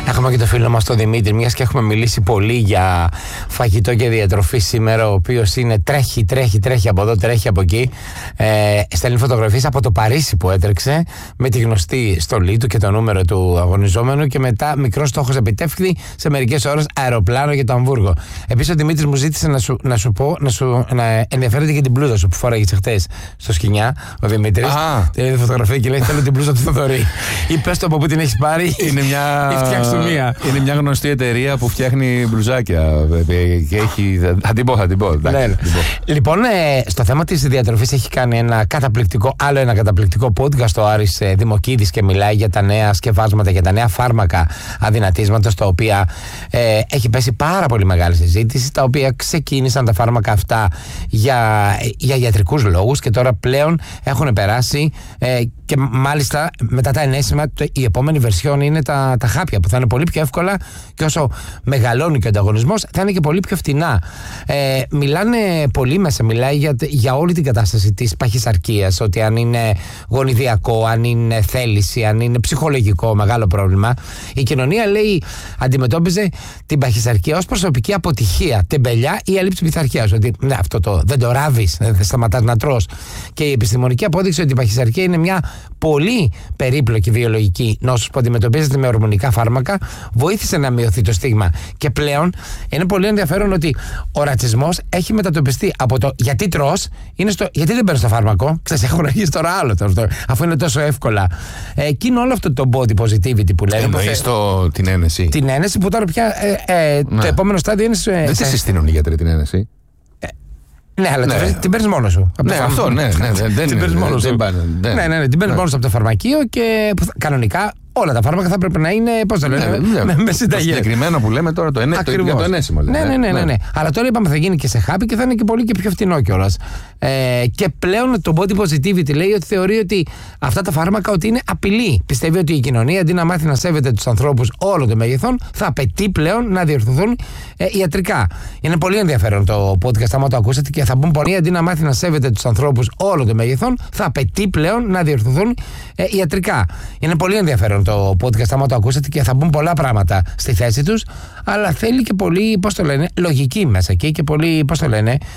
Έχουμε και το φίλο μας τον Δημήτρη, μιας και έχουμε μιλήσει πολύ για φαγητό και διατροφή σήμερα, ο οποίος είναι τρέχει από εδώ, τρέχει από εκεί. Στέλνει φωτογραφίες από το Παρίσι που έτρεξε, με τη γνωστή στολή του και το νούμερο του αγωνιζόμενου, και μετά μικρός στόχος επιτεύχθη σε μερικές ώρες, αεροπλάνο για το Αμβούργο. Επίσης ο Δημήτρης μου ζήτησε να ενδιαφέρεται και την μπλούζα σου που φόραγες χτες στο Σκοινιά, ο Δημήτρης. Την είδε φωτογραφία και λέει: θέλω την μπλούζα του Θοδωρή. Ή πες το από πού την έχεις πάρει. Είναι μια γνωστή εταιρεία που φτιάχνει μπλουζάκια και έχει. Θα την πω. Ναι. Λοιπόν, στο θέμα της διατροφής έχει κάνει ένα καταπληκτικό podcast ο Άρης Δημοκίδης και μιλάει για τα νέα σκευάσματα, για τα νέα φάρμακα αδυνατίσματος, τα οποία έχει πέσει πάρα πολύ μεγάλη συζήτηση, τα οποία ξεκίνησαν τα φάρμακα αυτά για ιατρικούς λόγους και τώρα πλέον έχουν περάσει και μάλιστα μετά τα ενέσιμα η επόμενη βερσιόν είναι τα χάπια, που θα είναι πολύ πιο εύκολα και όσο μεγαλώνει και ο ανταγωνισμός θα είναι και πολύ πιο φτηνά. Μιλάνε πολύ μέσα, μιλάει για όλη την κατάσταση της παχυσαρκίας, ότι αν είναι γονιδιακό, αν είναι θέληση, αν είναι ψυχολογικό μεγάλο πρόβλημα. Η κοινωνία, λέει, αντιμετώπιζε την παχυσαρκία ως προσωπική αποτυχία, τεμπελιά ή έλλειψη πειθαρχίας, ότι αυτό δεν το ράβεις, δεν σταματάς να τρως. Και η επιστημονική απόδειξη ότι η παχυσαρκία είναι μια πολύ περίπλοκη βιολογική νόσος που αντιμετωπίζεται με ορμονικά φάρμακα βοήθησε να μειωθεί το στίγμα. Και πλέον είναι πολύ ενδιαφέρον ότι ο ρατσισμός έχει μετατοπιστεί από το γιατί τρως, είναι στο γιατί δεν παίρνεις το φάρμακο. Ξέρεις, έχουν αρχίσει τώρα άλλο αυτό, αφού είναι τόσο εύκολα. Και είναι όλο αυτό το body positivity που λέμε. Εννοείς την ένεση. Την ένεση που τώρα πια το επόμενο στάδιο είναι. Δεν τη συστήνουν οι γιατροί την ένεση. Ναι, αλλά την παίρνεις μόνος σου. Αυτό, ναι. Την παίρνεις μόνος σου. Ναι, την παίρνεις μόνος σου από το φαρμακείο και κανονικά όλα τα φάρμακα θα πρέπει να είναι, πώς το λένε, με συνταγές. Το συγκεκριμένο που λέμε τώρα, το ενέσιμο. Ναι. Αλλά τώρα είπαμε θα γίνει και σε χάπι και θα είναι και πολύ και πιο φτηνό κιόλας. Και πλέον το body positivity λέει ότι θεωρεί ότι αυτά τα φάρμακα ότι είναι απειλή. Πιστεύει ότι η κοινωνία αντί να μάθει να σέβεται τους ανθρώπους όλων των μεγεθών, θα απαιτεί πλέον να διορθωθούν ιατρικά. Είναι πολύ ενδιαφέρον το podcast, άμα το ακούσατε, και θα μπουν πολλοί αντί να μάθει να σέβεται τους ανθρώπους όλων των μεγεθών, θα απαιτεί πλέον να διορθωθούν ιατρικά. Είναι πολύ ενδιαφέρον το podcast, άμα το ακούσατε, και θα μπουν πολλά πράγματα στη θέση τους, αλλά θέλει και πολύ, πώς το λένε, λογική μέσα εκεί και πολύ, πώς το λένε,